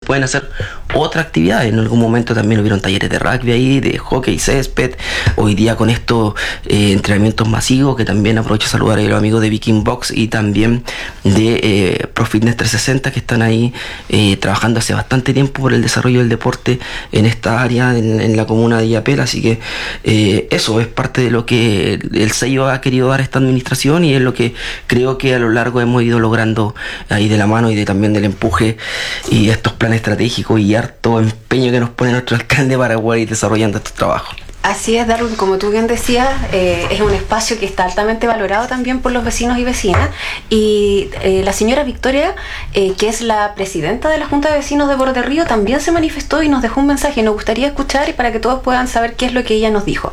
pueden hacer otras actividades. En algún momento también hubieron talleres de rugby ahí, de hockey, césped. Hoy día con estos entrenamientos masivos, que también aprovecho a saludar a los amigos de Viking Box y también de Pro Fitness 360, que están ahí trabajando hace bastante tiempo por el desarrollo del deporte en esta área, en la comuna de Illapel. Así que eso es parte de lo que el sello ha querido dar a esta administración, y es lo que creo que a lo largo hemos ido logrando ahí de la mano, y también del empuje y estos planes estratégicos y harto empeño que nos pone nuestro alcalde para poder ir desarrollando estos trabajos. Así es, Darwin, como tú bien decías, es un espacio que está altamente valorado también por los vecinos y vecinas, y la señora Victoria, que es la presidenta de la Junta de Vecinos de Borde Río, también se manifestó y nos dejó un mensaje. Nos gustaría escuchar y para que todos puedan saber qué es lo que ella nos dijo.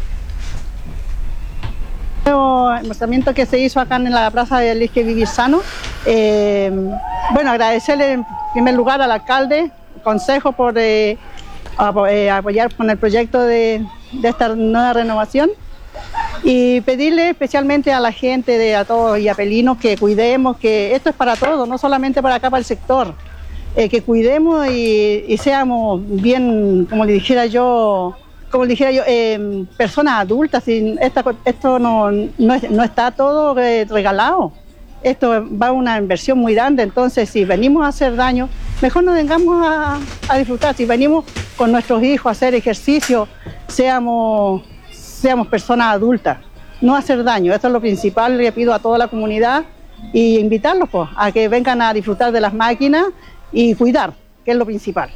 El mostramiento que se hizo acá en la plaza de Elige Vivir Sano, bueno, agradecerle en primer lugar al alcalde, al consejo por apoyar con el proyecto de esta nueva renovación, y pedirle especialmente a la gente, a todos illapelinos, que cuidemos, que esto es para todos, no solamente para acá, para el sector, que cuidemos y seamos bien, como le dijera yo, personas adultas. Esto no está todo regalado. Esto va a una inversión muy grande, entonces si venimos a hacer daño, mejor nos vengamos a disfrutar. Si venimos con nuestros hijos a hacer ejercicio, seamos personas adultas, no hacer daño. Esto es lo principal. Le pido a toda la comunidad y invitarlos pues, a que vengan a disfrutar de las máquinas y cuidar, que es lo principal.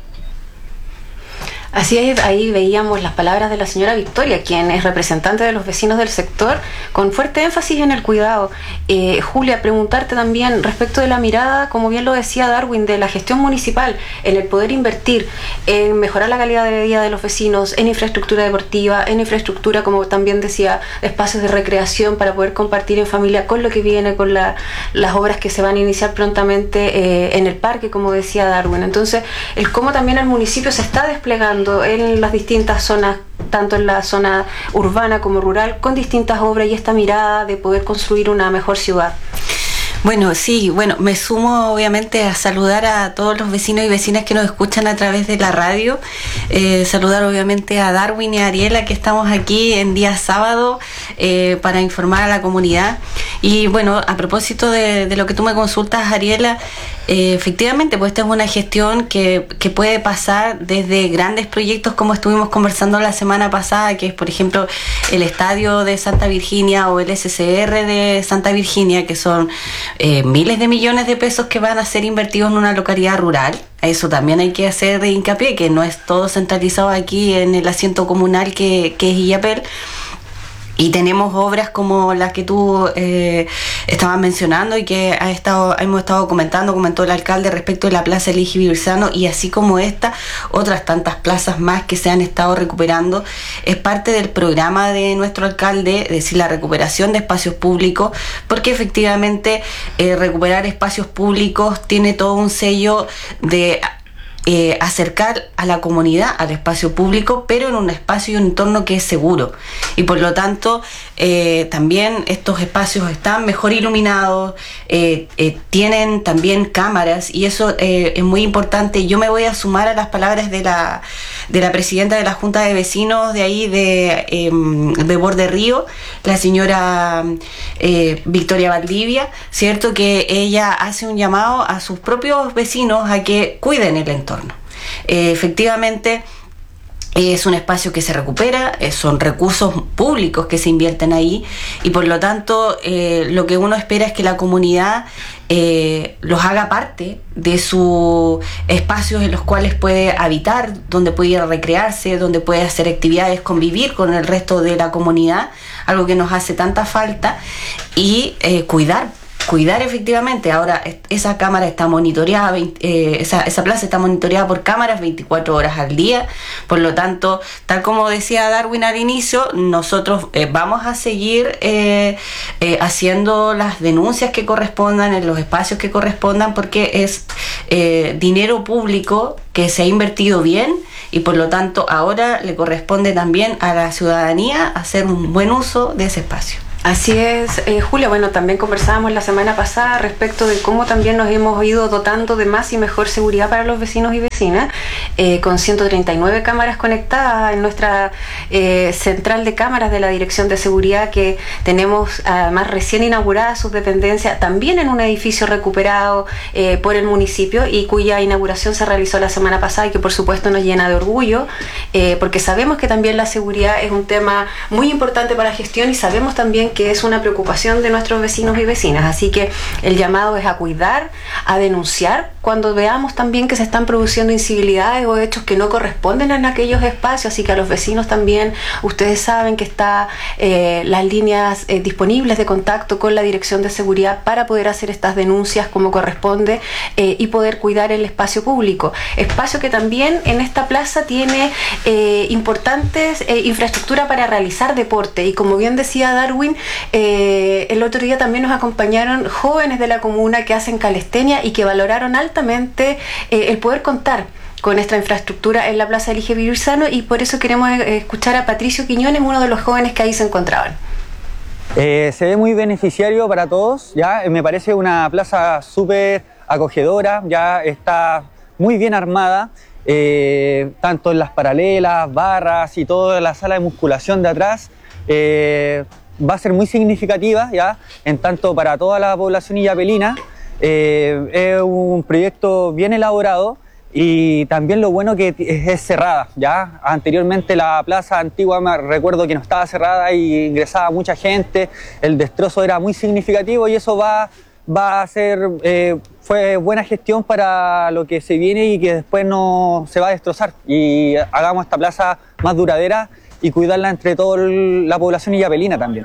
Así es, ahí veíamos las palabras de la señora Victoria, quien es representante de los vecinos del sector, con fuerte énfasis en el cuidado. Julia, preguntarte también respecto de la mirada, como bien lo decía Darwin, de la gestión municipal, en el poder invertir, en mejorar la calidad de vida de los vecinos, en infraestructura deportiva, en infraestructura, como también decía, espacios de recreación para poder compartir en familia, con lo que viene, con las obras que se van a iniciar prontamente en el parque, como decía Darwin. Entonces, el cómo también el municipio se está desplegando en las distintas zonas, tanto en la zona urbana como rural, con distintas obras y esta mirada de poder construir una mejor ciudad. Bueno, sí, me sumo obviamente a saludar a todos los vecinos y vecinas que nos escuchan a través de la radio, saludar obviamente a Darwin y a Ariela, que estamos aquí en día sábado para informar a la comunidad. Y bueno, a propósito de lo que tú me consultas, Ariela, efectivamente, pues esta es una gestión que puede pasar desde grandes proyectos como estuvimos conversando la semana pasada, que es por ejemplo el estadio de Santa Virginia o el SCR de Santa Virginia, que son miles de millones de pesos que van a ser invertidos en una localidad rural. A eso también hay que hacer hincapié, que no es todo centralizado aquí en el asiento comunal que es Illapel. Y tenemos obras como las que tú estabas mencionando y que hemos estado comentó el alcalde respecto de la plaza Elige Vivir Sano, y así como esta, otras tantas plazas más que se han estado recuperando. Es parte del programa de nuestro alcalde, es decir, la recuperación de espacios públicos, porque efectivamente recuperar espacios públicos tiene todo un sello de acercar a la comunidad al espacio público, pero en un espacio y un entorno que es seguro, y por lo tanto también estos espacios están mejor iluminados, tienen también cámaras, y eso es muy importante. Yo me voy a sumar a las palabras de la presidenta de la Junta de Vecinos de ahí de Borde Río, la señora Victoria Valdivia, cierto, que ella hace un llamado a sus propios vecinos a que cuiden el entorno. Efectivamente, es un espacio que se recupera, son recursos públicos que se invierten ahí, y por lo tanto lo que uno espera es que la comunidad los haga parte de sus espacios en los cuales puede habitar, donde puede ir a recrearse, donde puede hacer actividades, convivir con el resto de la comunidad, algo que nos hace tanta falta, y cuidar efectivamente. Ahora esa cámara está monitoreada, esa plaza está monitoreada por cámaras 24 horas al día. Por lo tanto, tal como decía Darwin al inicio, nosotros vamos a seguir haciendo las denuncias que correspondan en los espacios que correspondan, porque es dinero público que se ha invertido bien, y por lo tanto ahora le corresponde también a la ciudadanía hacer un buen uso de ese espacio. Así es, Julia. Bueno, también conversábamos la semana pasada respecto de cómo también nos hemos ido dotando de más y mejor seguridad para los vecinos y vecinas, con 139 cámaras conectadas en nuestra central de cámaras de la Dirección de Seguridad, que tenemos además recién inaugurada sus dependencias, también en un edificio recuperado por el municipio y cuya inauguración se realizó la semana pasada y que por supuesto nos llena de orgullo, porque sabemos que también la seguridad es un tema muy importante para la gestión y sabemos también que es una preocupación de nuestros vecinos y vecinas, así que el llamado es a cuidar, a denunciar cuando veamos también que se están produciendo incivilidades o hechos que no corresponden en aquellos espacios, así que a los vecinos también, ustedes saben que está las líneas disponibles de contacto con la Dirección de Seguridad para poder hacer estas denuncias como corresponde y poder cuidar el espacio público, espacio que también en esta plaza tiene importantes infraestructura para realizar deporte, y como bien decía Darwin, el otro día también nos acompañaron jóvenes de la comuna que hacen calistenia y que valoraron altamente el poder contar con esta infraestructura en la Plaza Elige Vivir Sano, y por eso queremos escuchar a Patricio Quiñones, uno de los jóvenes que ahí se encontraban. Se ve muy beneficiario para todos, ¿ya? Me parece una plaza súper acogedora, ya está muy bien armada, tanto en las paralelas, barras y toda la sala de musculación de atrás. Va a ser muy significativa, ya, en tanto para toda la población illapelina. Es un proyecto bien elaborado y también lo bueno que es cerrada, ya. Anteriormente la plaza antigua, me recuerdo que no estaba cerrada y ingresaba mucha gente, el destrozo era muy significativo y eso va a ser, fue buena gestión para lo que se viene y que después no se va a destrozar, y hagamos esta plaza más duradera y cuidarla entre toda la población illapelina también.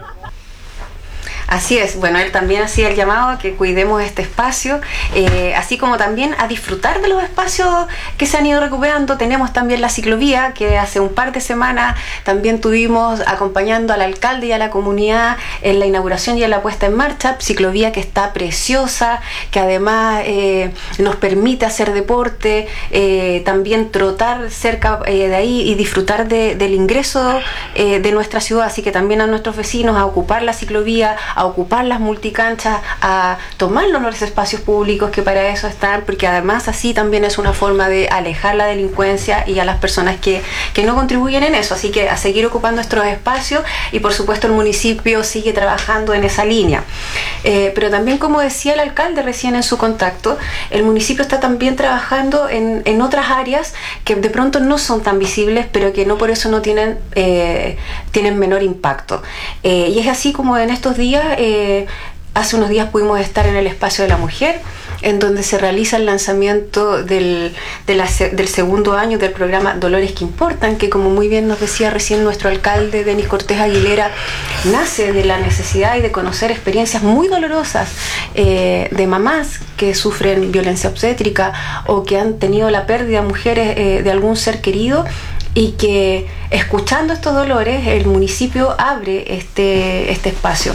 Así es, bueno, él también hacía el llamado a que cuidemos este espacio, así como también a disfrutar de los espacios que se han ido recuperando. Tenemos también la ciclovía, que hace un par de semanas también tuvimos acompañando al alcalde y a la comunidad en la inauguración y en la puesta en marcha, ciclovía que está preciosa, que además nos permite hacer deporte, también trotar cerca de ahí y disfrutar del ingreso de nuestra ciudad, así que también a nuestros vecinos a ocupar la ciclovía, a ocupar las multicanchas, a tomar los espacios públicos que para eso están, porque además así también es una forma de alejar la delincuencia y a las personas que no contribuyen en eso, así que a seguir ocupando estos espacios, y por supuesto el municipio sigue trabajando en esa línea. Pero también, como decía el alcalde recién en su contacto, el municipio está también trabajando en otras áreas que de pronto no son tan visibles, pero que no por eso no tienen menor impacto. Y es así como en estos días, hace unos días pudimos estar en el Espacio de la Mujer, en donde se realiza el lanzamiento del segundo año del programa Dolores que Importan, que como muy bien nos decía recién nuestro alcalde Denis Cortés Aguilera, nace de la necesidad y de conocer experiencias muy dolorosas de mamás que sufren violencia obstétrica o que han tenido la pérdida, mujeres, de algún ser querido, y que escuchando estos dolores el municipio abre este espacio.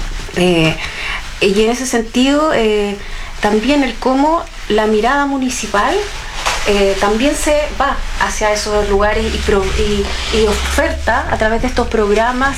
Y en ese sentido también el cómo la mirada municipal también se va hacia esos lugares y oferta a través de estos programas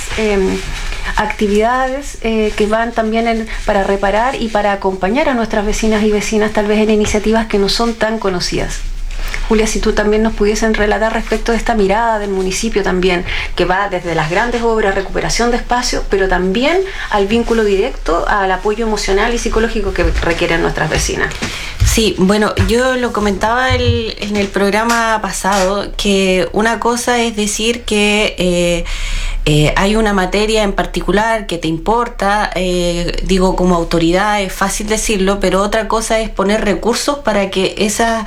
actividades que van también para reparar y para acompañar a nuestras vecinas y vecinas tal vez en iniciativas que no son tan conocidas. Julia, si tú también nos pudiesen relatar respecto de esta mirada del municipio también, que va desde las grandes obras, recuperación de espacios, pero también al vínculo directo al apoyo emocional y psicológico que requieren nuestras vecinas. Sí, bueno, yo lo comentaba en el programa pasado, que una cosa es decir que hay una materia en particular que te importa, digo como autoridad es fácil decirlo, pero otra cosa es poner recursos para que esas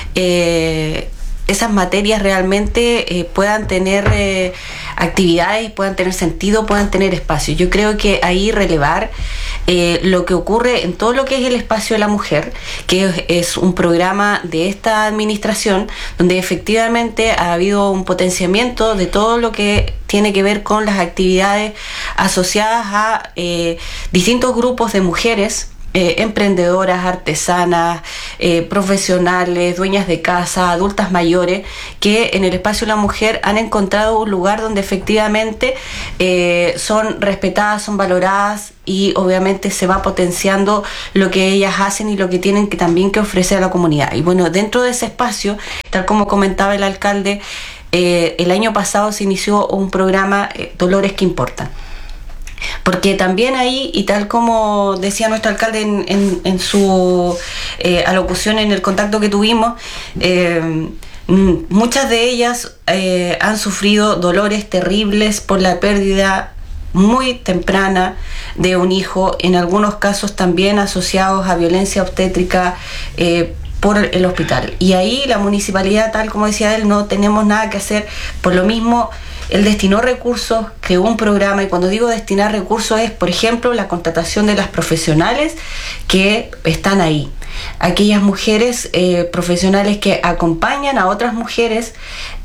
materias realmente puedan tener actividades, puedan tener sentido, puedan tener espacio. Yo creo que ahí relevar lo que ocurre en todo lo que es el espacio de la mujer, que es un programa de esta administración donde efectivamente ha habido un potenciamiento de todo lo que tiene que ver con las actividades asociadas a distintos grupos de mujeres emprendedoras, artesanas, profesionales, dueñas de casa, adultas mayores, que en el espacio de la mujer han encontrado un lugar donde efectivamente son respetadas, son valoradas, y obviamente se va potenciando lo que ellas hacen y lo que tienen que también que ofrecer a la comunidad. Y bueno, dentro de ese espacio, tal como comentaba el alcalde, el año pasado se inició un programa Dolores que Importan. Porque también ahí, y tal como decía nuestro alcalde en su alocución, en el contacto que tuvimos, muchas de ellas han sufrido dolores terribles por la pérdida muy temprana de un hijo, en algunos casos también asociados a violencia obstétrica por el hospital. Y ahí la municipalidad, tal como decía él, no tenemos nada que hacer. Por lo mismo, él destinó recursos, creó un programa, y cuando digo destinar recursos es, por ejemplo, la contratación de las profesionales que están ahí. Aquellas mujeres profesionales que acompañan a otras mujeres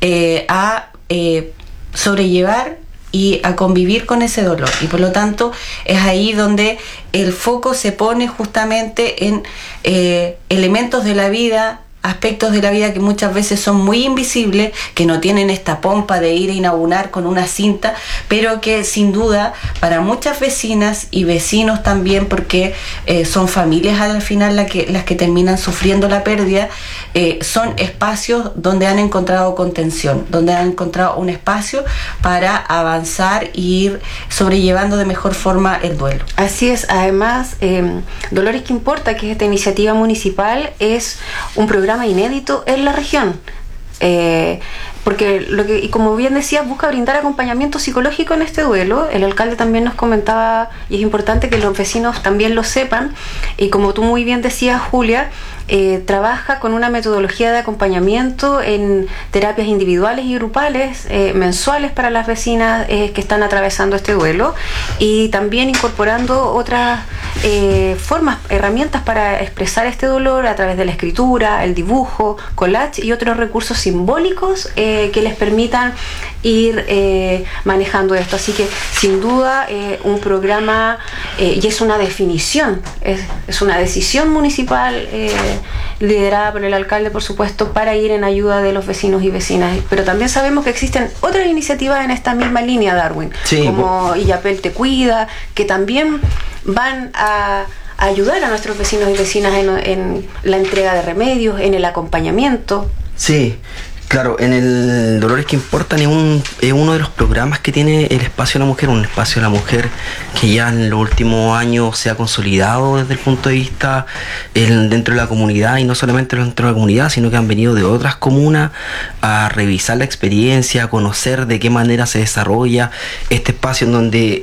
a sobrellevar y a convivir con ese dolor. Y por lo tanto es ahí donde el foco se pone justamente en elementos de la vida, aspectos de la vida que muchas veces son muy invisibles, que no tienen esta pompa de ir a inaugurar con una cinta, pero que sin duda para muchas vecinas y vecinos también, porque son familias al final las que terminan sufriendo la pérdida, son espacios donde han encontrado contención, donde han encontrado un espacio para avanzar e ir sobrellevando de mejor forma el duelo. Así es. Además, Dolores que Importa, que es esta iniciativa municipal, es un programa inédito en la región. Porque y como bien decías, busca brindar acompañamiento psicológico en este duelo. El alcalde también nos comentaba, y es importante que los vecinos también lo sepan, y como tú muy bien decías, Julia, trabaja con una metodología de acompañamiento en terapias individuales y grupales mensuales para las vecinas que están atravesando este duelo, y también incorporando otras formas, herramientas para expresar este dolor a través de la escritura, el dibujo, collage y otros recursos simbólicos que les permitan ir manejando esto. Así que sin duda un programa, y es una definición, es una decisión municipal liderada por el alcalde, por supuesto, para ir en ayuda de los vecinos y vecinas. Pero también sabemos que existen otras iniciativas en esta misma línea, Darwin, sí, como Illapel Te Cuida, que también van a ayudar a nuestros vecinos y vecinas en la entrega de remedios, en el acompañamiento. Sí, claro, en el Dolores que Importan es uno de los programas que tiene el Espacio de la Mujer, un espacio de la mujer que ya en los últimos años se ha consolidado desde el punto de vista dentro de la comunidad, y no solamente dentro de la comunidad, sino que han venido de otras comunas a revisar la experiencia, a conocer de qué manera se desarrolla este espacio, en donde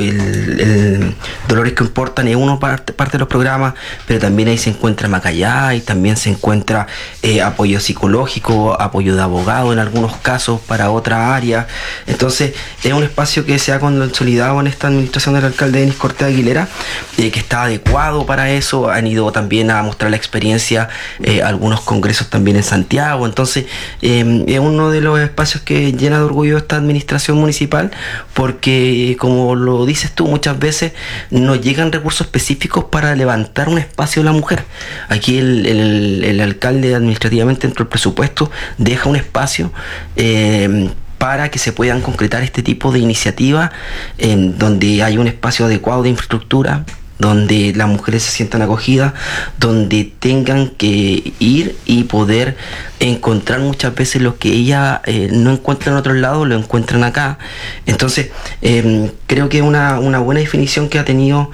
el Dolores que Importan es parte de los programas, pero también ahí se encuentra Macayá, y también se encuentra apoyo psicológico, apoyo de abogado en algunos casos para otra área. Entonces es un espacio que se ha consolidado en esta administración del alcalde Denis Cortés Aguilera, que está adecuado para eso. Han ido también a mostrar la experiencia algunos congresos también en Santiago. Entonces es uno de los espacios que llena de orgullo esta administración municipal, porque como lo dices tú, muchas veces no llegan recursos específicos para levantar un espacio de la mujer. Aquí el alcalde administrativamente dentro del presupuesto deja un espacio para que se puedan concretar este tipo de iniciativas, donde hay un espacio adecuado de infraestructura, donde las mujeres se sientan acogidas, donde tengan que ir y poder encontrar muchas veces lo que ellas no encuentran en otros lados, lo encuentran acá. Entonces creo que es una buena definición que ha tenido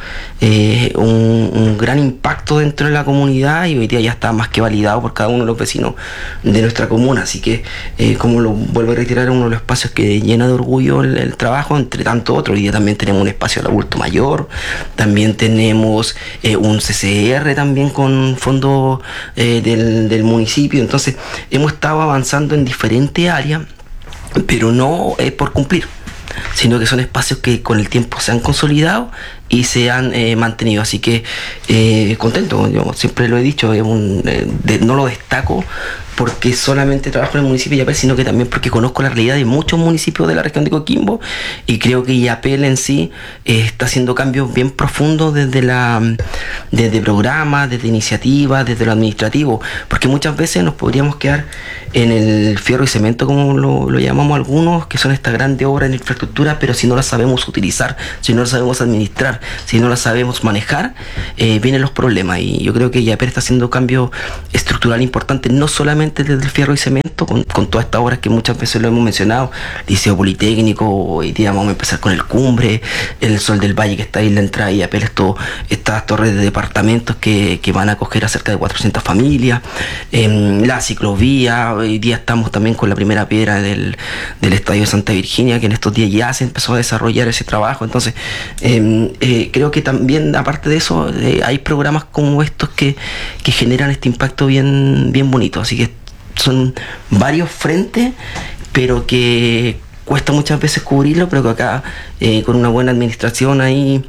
un gran impacto dentro de la comunidad, y hoy día ya está más que validado por cada uno de los vecinos de nuestra comuna. Así que como lo vuelvo a reiterar, es uno de los espacios que llena de orgullo el trabajo, entre tanto otros. Hoy día también tenemos un espacio de adulto mayor, también tenemos un CCR también con fondos del municipio. Entonces hemos estado avanzando en diferentes áreas, pero no por cumplir, sino que son espacios que con el tiempo se han consolidado y se han mantenido. Así que contento, yo siempre lo he dicho, no lo destaco porque solamente trabajo en el municipio de Illapel, sino que también porque conozco la realidad de muchos municipios de la región de Coquimbo, y creo que Illapel en sí está haciendo cambios bien profundos desde programas, desde iniciativas, desde lo administrativo, porque muchas veces nos podríamos quedar en el fierro y cemento, como lo llamamos algunos, que son estas grandes obras en infraestructura, pero si no las sabemos utilizar, si no las sabemos administrar, si no las sabemos manejar, vienen los problemas. Y yo creo que Illapel está haciendo cambios estructurales importantes, no solamente desde el fierro y cemento, con todas estas obras que muchas veces lo hemos mencionado, Liceo Politécnico, hoy día vamos a empezar con el Cumbre, el Sol del Valle que está ahí en la entrada de Illapel, estas torres de departamentos que van a acoger a cerca de 400 familias, la ciclovía. Hoy día estamos también con la primera piedra del Estadio de Santa Virginia, que en estos días ya se empezó a desarrollar ese trabajo. Entonces creo que también, aparte de eso, hay programas como estos que generan este impacto bien bonito. Así que son varios frentes, pero que cuesta muchas veces cubrirlo, pero que acá con una buena administración ahí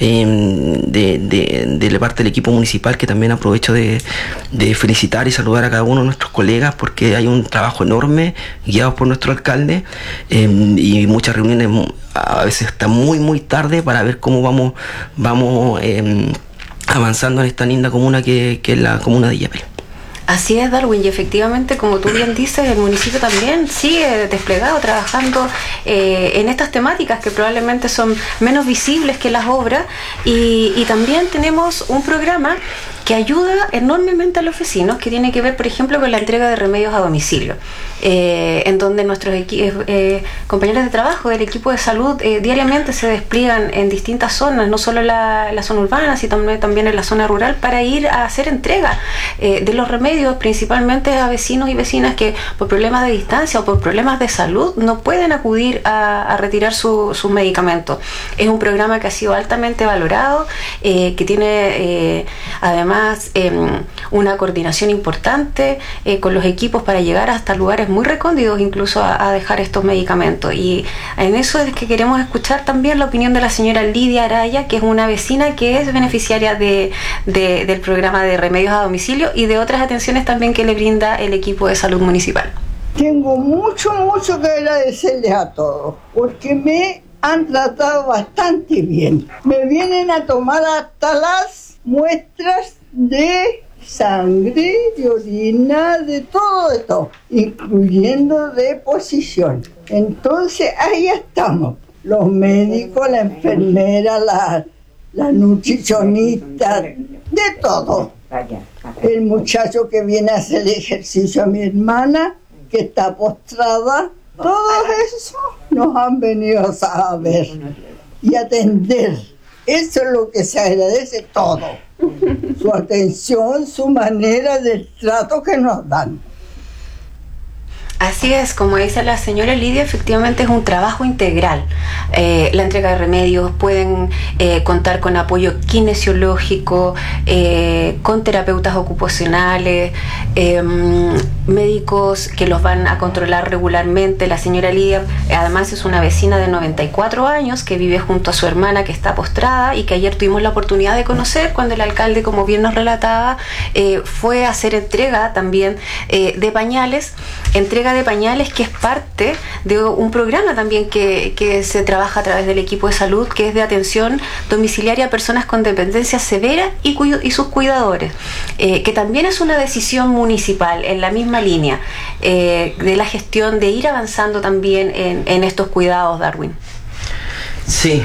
de la parte del equipo municipal, que también aprovecho de felicitar y saludar a cada uno de nuestros colegas, porque hay un trabajo enorme guiados por nuestro alcalde, y muchas reuniones a veces hasta muy tarde para ver cómo vamos avanzando en esta linda comuna que es la comuna de Illapel. Así es, Darwin, y efectivamente, como tú bien dices, el municipio también sigue desplegado, trabajando en estas temáticas que probablemente son menos visibles que las obras, y también tenemos un programa que ayuda enormemente a los vecinos, que tiene que ver, por ejemplo, con la entrega de remedios a domicilio, en donde nuestros compañeros de trabajo del equipo de salud diariamente se despliegan en distintas zonas, no solo en la zona urbana, sino también en la zona rural, para ir a hacer entrega de los remedios, principalmente a vecinos y vecinas que por problemas de distancia o por problemas de salud no pueden acudir a retirar sus medicamentos. Es un programa que ha sido altamente valorado, que tiene además una coordinación importante con los equipos para llegar hasta lugares muy recónditos, incluso a dejar estos medicamentos. Y en eso es que queremos escuchar también la opinión de la señora Lidia Araya, que es una vecina que es beneficiaria del programa de remedios a domicilio y de otras atenciones también que le brinda el equipo de salud municipal. Tengo mucho que agradecerles a todos, porque me han tratado bastante bien. Me vienen a tomar hasta las muestras de sangre, de orina, de todo, incluyendo deposición. Entonces ahí estamos, los médicos, la enfermera, la nutricionista, de todo. El muchacho que viene a hacer ejercicio a mi hermana, que está postrada, todo eso nos han venido a ver y atender. Eso es lo que se agradece todo. Su atención, su manera del trato que nos dan. Así es, como dice la señora Lidia, efectivamente es un trabajo integral. La entrega de remedios, pueden contar con apoyo kinesiológico, con terapeutas ocupacionales, médicos que los van a controlar regularmente. La señora Lidia además es una vecina de 94 años que vive junto a su hermana, que está postrada, y que ayer tuvimos la oportunidad de conocer cuando el alcalde, como bien nos relataba, fue a hacer entrega también de pañales, que es parte de un programa también que se trabaja a través del equipo de salud, que es de atención domiciliaria a personas con dependencia severa y sus cuidadores, que también es una decisión municipal en la misma línea de la gestión, de ir avanzando también en estos cuidados, Darwin. Sí,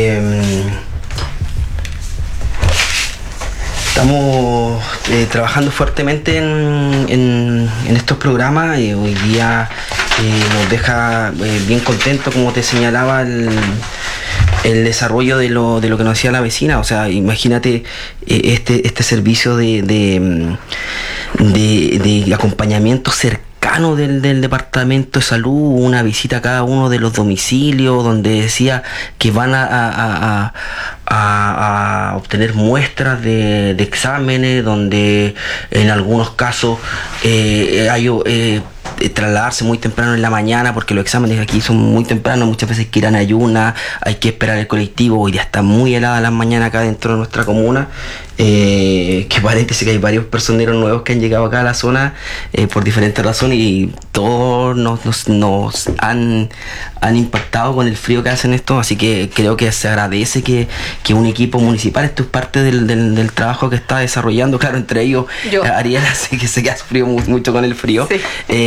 estamos trabajando fuertemente en estos programas, y hoy día nos deja bien contento, como te señalaba, el desarrollo de lo que nos decía la vecina. O sea, imagínate este servicio de acompañamiento cercano del Departamento de Salud, una visita a cada uno de los domicilios, donde decía que van a obtener muestras de exámenes, donde en algunos casos hay trasladarse muy temprano en la mañana, porque los exámenes aquí son muy tempranos, muchas veces hay que ir en ayuna, hay que esperar el colectivo. Hoy día está muy helada las mañanas acá dentro de nuestra comuna, que paréntesis que hay varios personeros nuevos que han llegado acá a la zona por diferentes razones, y todos nos han impactado con el frío que hacen esto, así que creo que se agradece que un equipo municipal, esto es parte del trabajo que está desarrollando, claro, entre ellos Ariela, sé que ha sufrido mucho con el frío, sí.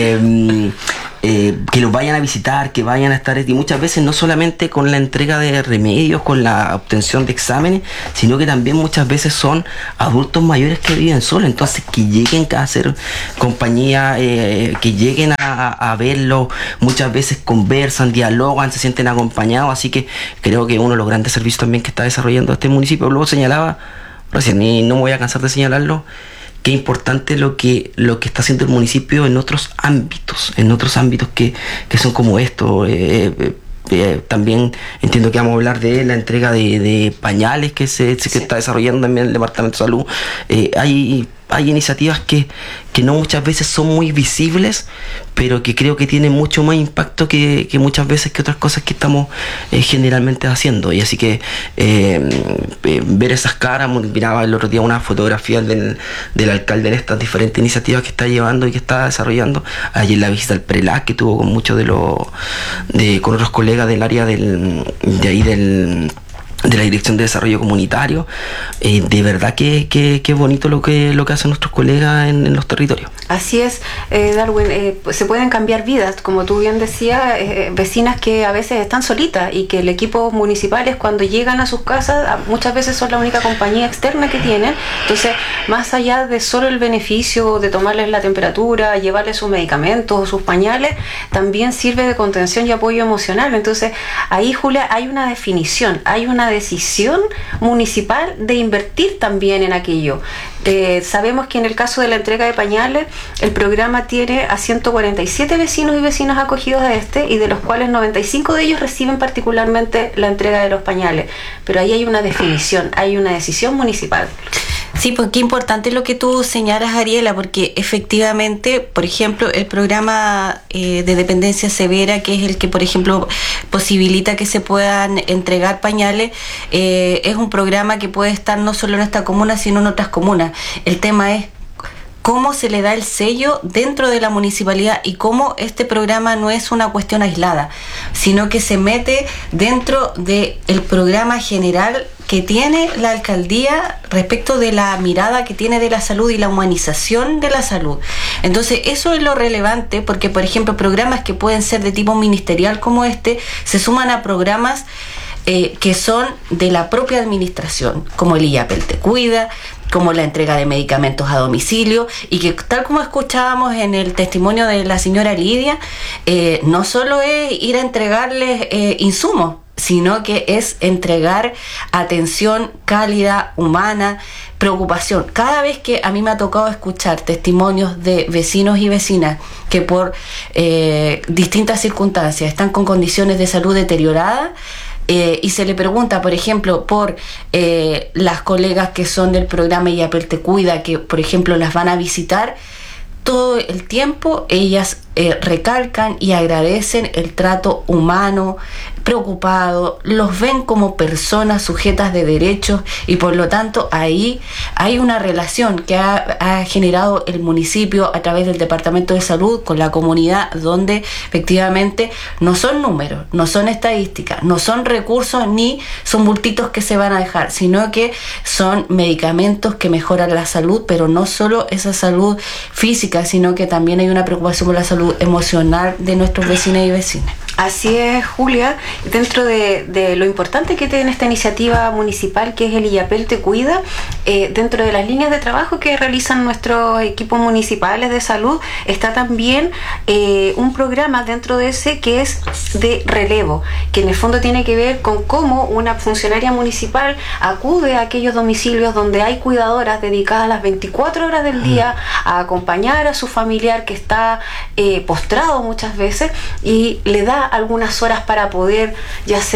Que los vayan a visitar, que vayan a estar, y muchas veces no solamente con la entrega de remedios, con la obtención de exámenes, sino que también muchas veces son adultos mayores que viven solos, entonces que lleguen a hacer compañía, que lleguen a verlo, muchas veces conversan, dialogan, se sienten acompañados, así que creo que uno de los grandes servicios también que está desarrollando este municipio, luego señalaba recién, y no me voy a cansar de señalarlo, qué importante lo que está haciendo el municipio en otros ámbitos que son como esto. También entiendo que vamos a hablar de la entrega de pañales que está desarrollando también el Departamento de Salud. Hay iniciativas que no muchas veces son muy visibles, pero que creo que tienen mucho más impacto que muchas veces que otras cosas que estamos generalmente haciendo. Y así que ver esas caras, miraba el otro día una fotografía del alcalde de estas diferentes iniciativas que está llevando y que está desarrollando. Ayer la visita al Prelac que tuvo con muchos con otros colegas del área de la Dirección de Desarrollo Comunitario. De verdad que bonito lo que hacen nuestros colegas en los territorios. Así es, Darwin, se pueden cambiar vidas, como tú bien decías, vecinas que a veces están solitas y que el equipo municipal es cuando llegan a sus casas, muchas veces son la única compañía externa que tienen. Entonces, más allá de solo el beneficio de tomarles la temperatura, llevarles sus medicamentos o sus pañales, también sirve de contención y apoyo emocional. Entonces, ahí, Julia, hay una definición, hay una decisión municipal de invertir también en aquello. Sabemos que en el caso de la entrega de pañales, el programa tiene a 147 vecinos y vecinas acogidos a y de los cuales 95 de ellos reciben particularmente la entrega de los pañales. Pero ahí hay una definición, hay una decisión municipal. Sí, pues qué importante lo que tú señalas, Ariela, porque efectivamente, por ejemplo, el programa de dependencia severa, que es el que, por ejemplo, posibilita que se puedan entregar pañales, es un programa que puede estar no solo en esta comuna, sino en otras comunas. El tema es cómo se le da el sello dentro de la municipalidad y cómo este programa no es una cuestión aislada, sino que se mete dentro del programa general que tiene la alcaldía respecto de la mirada que tiene de la salud y la humanización de la salud. Entonces eso es lo relevante, porque por ejemplo programas que pueden ser de tipo ministerial como se suman a programas que son de la propia administración, como el IAPEL Te Cuida, como la entrega de medicamentos a domicilio, y que tal como escuchábamos en el testimonio de la señora Lidia, no solo es ir a entregarles insumos, sino que es entregar atención cálida, humana, preocupación. Cada vez que a mí me ha tocado escuchar testimonios de vecinos y vecinas que por distintas circunstancias están con condiciones de salud deterioradas, y se le pregunta, por ejemplo, por las colegas que son del programa IAPEL Te Cuida, que por ejemplo las van a visitar, todo el tiempo ellas recalcan y agradecen el trato humano, preocupado, los ven como personas sujetas de derechos, y por lo tanto ahí hay una relación que ha generado el municipio a través del Departamento de Salud con la comunidad, donde efectivamente no son números, no son estadísticas, no son recursos ni son bultitos que se van a dejar, sino que son medicamentos que mejoran la salud, pero no solo esa salud física, sino que también hay una preocupación por la salud emocional de nuestros vecinos y vecinas. Así es, Julia. Dentro de lo importante que tiene esta iniciativa municipal, que es el IAPEL Te Cuida, dentro de las líneas de trabajo que realizan nuestros equipos municipales de salud, está también un programa dentro de ese que es de relevo, que en el fondo tiene que ver con cómo una funcionaria municipal acude a aquellos domicilios donde hay cuidadoras dedicadas las 24 horas del día a acompañar a su familiar que está postrado muchas veces, y le da algunas horas para poder ya sea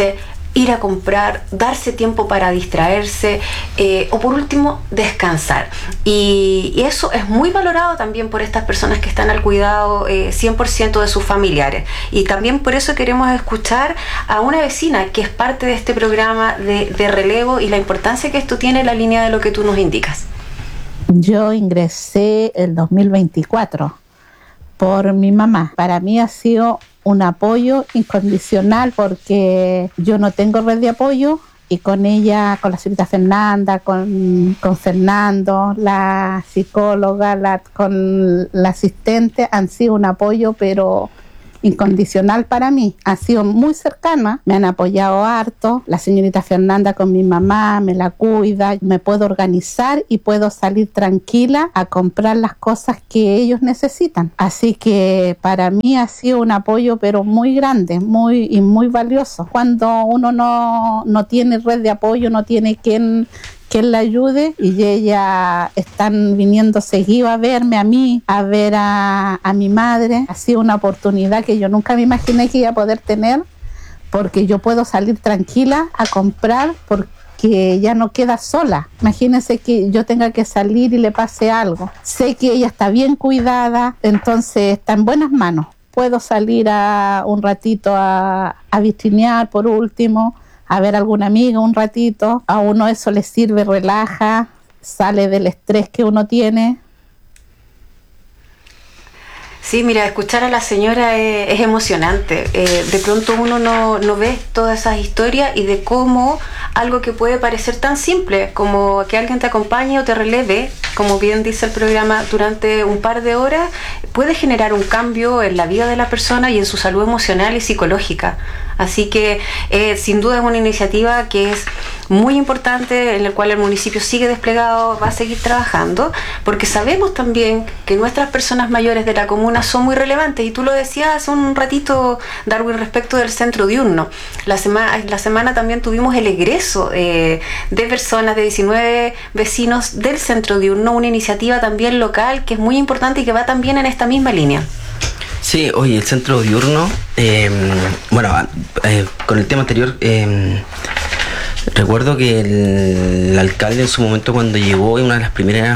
ir a comprar, darse tiempo para distraerse, o por último, descansar. Y eso es muy valorado también por estas personas que están al cuidado 100% de sus familiares. Y también por eso queremos escuchar a una vecina que es parte de este programa de relevo y la importancia que esto tiene en la línea de lo que tú nos indicas. Yo ingresé el 2024 por mi mamá. Para mí ha sido un apoyo incondicional porque yo no tengo red de apoyo y con ella, con la señorita Fernanda, con Fernando, la psicóloga, con la asistente, han sido un apoyo pero incondicional para mí. Han sido muy cercanas, me han apoyado harto. La señorita Fernanda con mi mamá me la cuida, me puedo organizar y puedo salir tranquila a comprar las cosas que ellos necesitan. Así que para mí ha sido un apoyo pero muy grande, muy valioso. Cuando uno no tiene red de apoyo, no tiene quien la ayude, y ella están viniendo seguido a verme a mí, a ver a mi madre. Ha sido una oportunidad que yo nunca me imaginé que iba a poder tener, porque yo puedo salir tranquila a comprar porque ya no queda sola. Imagínense que yo tenga que salir y le pase algo. Sé que ella está bien cuidada, entonces está en buenas manos. Puedo salir un ratito a vitrinear por último, a ver a alguna amiga un ratito. A uno eso le sirve, relaja, sale del estrés que uno tiene. Sí, mira, escuchar a la señora es emocionante. De pronto uno no ve todas esas historias y de cómo algo que puede parecer tan simple como que alguien te acompañe o te releve, como bien dice el programa, durante un par de horas, puede generar un cambio en la vida de la persona y en su salud emocional y psicológica. Así que sin duda es una iniciativa que es muy importante, en la cual el municipio sigue desplegado, va a seguir trabajando, porque sabemos también que nuestras personas mayores de la comuna son muy relevantes, y tú lo decías hace un ratito, Darwin, respecto del centro diurno. La semana también tuvimos el egreso de personas, de 19 vecinos del centro diurno, una iniciativa también local que es muy importante y que va también en esta misma línea. Sí, oye, el centro diurno, con el tema anterior, recuerdo que el alcalde en su momento cuando llegó, una de las